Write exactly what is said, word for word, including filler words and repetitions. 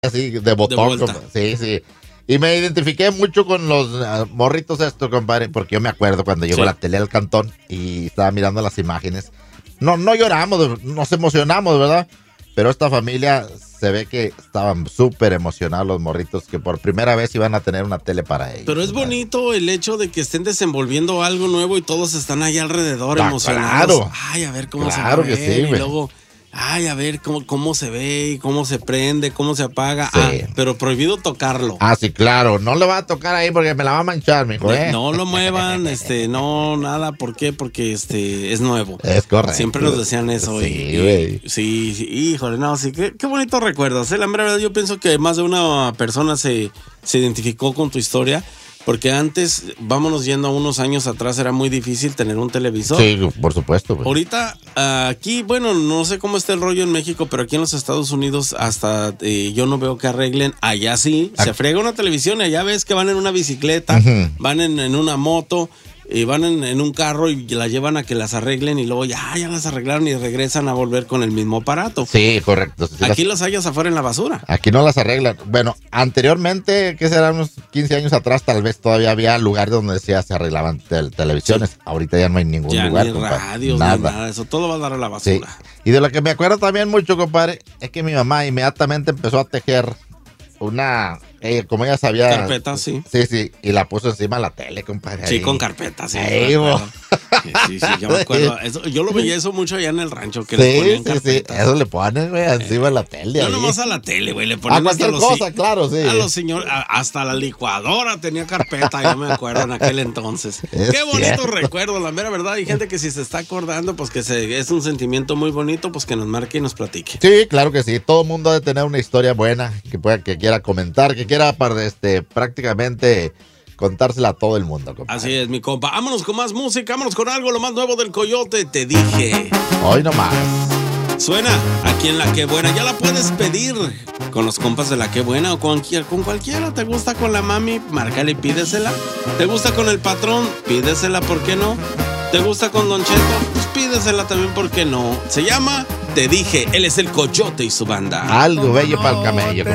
así de botón. De como, sí, sí. Y me identifiqué mucho con los uh, morritos estos, compadre, porque yo me acuerdo cuando llegó Sí. la tele al cantón y estaba mirando las imágenes. No, no lloramos, nos emocionamos, ¿verdad? Pero esta familia se ve que estaban súper emocionados los morritos, que por primera vez iban a tener una tele para ellos. Pero es compadre. bonito el hecho de que estén desenvolviendo algo nuevo y todos están ahí alrededor Ah, emocionados. claro. Ay, a ver cómo Claro se va a que ver. sí, y güey. luego, ay, a ver cómo, cómo se ve y cómo se prende, cómo se apaga. Sí. Ah, pero prohibido tocarlo. Ah, sí, claro. No le va a tocar ahí porque me la va a manchar, mijo, ¿eh? No lo muevan, este, no, nada. ¿Por qué? Porque este es nuevo. Es correcto. Siempre nos decían eso. Sí, y- güey. y- Sí, sí, híjole, no, sí, qué, qué bonitos recuerdos. ¿eh? La mera verdad, yo pienso que más de una persona se, se identificó con tu historia. Porque antes, vámonos yendo a unos años atrás, era muy difícil tener un televisor. Sí, por supuesto. Pues. Ahorita, ah, aquí, bueno, no sé cómo está el rollo en México, pero aquí en los Estados Unidos hasta eh, yo no veo que arreglen. Allá sí, se Aquí- frega una televisión y allá ves que van en una bicicleta, Ujú. van en, en una moto, y van en, en un carro y la llevan a que las arreglen y luego ya, ya las arreglaron y regresan a volver con el mismo aparato. Sí, correcto. Sí, Aquí las- las hallas afuera en la basura. Aquí no las arreglan. Bueno, anteriormente, que será unos quince años atrás, tal vez todavía había lugares donde decía se arreglaban tel- televisiones. Ahorita ya no hay ningún Ya lugar, ni compadre. radios, Nada. ni nada de eso. Todo va a dar a la Sí. basura. Y de lo que me acuerdo también mucho, compadre, es que mi mamá inmediatamente empezó a tejer una, ella, como ella sabía. Carpeta, sí. Sí, sí, y la puso encima de la tele, compadre. Sí, ahí. con carpeta, sí. Ahí, yo me bo. acuerdo. Sí, sí, yo me acuerdo. Eso- yo lo veía eso mucho allá en el rancho, que le Sí, ponían sí, sí, carpetas. eso le ponen, güey, encima de la tele. No ahí. nomás a la tele, güey, le ponían A hasta cualquier los cosa, si- claro, sí. A los señores, a- hasta la licuadora tenía carpeta, yo me acuerdo en aquel entonces. Es Qué bonito cierto. recuerdo, la mera verdad. Hay gente que si se está acordando, pues que se, es un sentimiento muy bonito, pues que nos marque y nos platique. Sí, claro que sí. Todo el mundo debe tener una historia buena que pueda, que quiera comentar, que quiera para este prácticamente contársela a todo el mundo, compadre. Así es, mi compa. Vámonos con más música, vámonos con algo, lo más nuevo del Coyote. Te dije. Hoy nomás. Suena aquí en La Que Buena. Ya la puedes pedir con los compas de La Que Buena o con, cualquier- con cualquiera. ¿Te gusta con la mami? Márcale y pídesela. ¿Te gusta con el patrón? Pídesela, ¿por qué no? ¿Te gusta con Don Cheto? Pues pídesela también, ¿por qué no? Se llama Te Dije. Él es el Coyote y su banda. Algo bello para el camello.